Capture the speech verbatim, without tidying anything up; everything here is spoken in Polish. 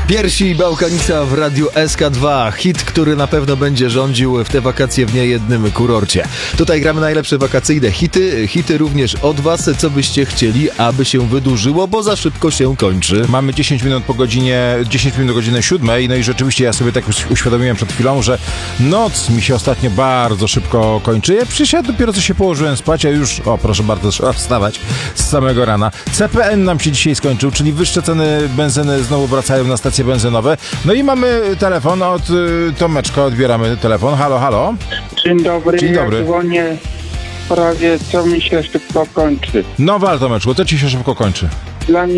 Piersi i Bałkanica w Radiu S K dwa. Hit, który na pewno będzie rządził w te wakacje w niejednym kurorcie. Tutaj gramy najlepsze wakacyjne hity. Hity również od was. Co byście chcieli, aby się wydłużyło, bo za szybko się kończy. Mamy dziesięć minut po godzinie, dziesięć minut do godziny siódmej. No i rzeczywiście ja sobie tak uświadomiłem przed chwilą, że noc mi się ostatnio bardzo szybko kończy. Ja przysiadł, dopiero co się położyłem spać, a już, o proszę bardzo, trzeba wstawać z samego rana. C P N nam się dzisiaj skończył, czyli wyższe ceny benzyny znowu wracają na stacje benzynowe. No i mamy telefon od y, Tomeczka, odbieramy telefon. Halo, halo. Dzień dobry, Dzień dobry. ja dzwonię w sprawie, co mi się szybko kończy. No wal, Tomeczku, to ci się szybko kończy. Dla mnie